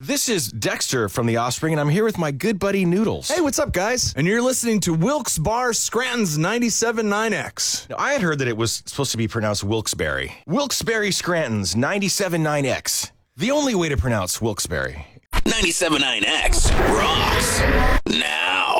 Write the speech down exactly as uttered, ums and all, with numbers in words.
This is Dexter from The Offspring, and I'm here with my good buddy Noodles. Hey, what's up, guys? And you're listening to Wilkes Barre Scranton's ninety-seven point nine X. Now, I had heard that it was supposed to be pronounced Wilkes-Barre. Wilkes-Barre Scranton's ninety-seven point nine X. The only way to pronounce Wilkes-Barre. ninety-seven point nine X rocks now.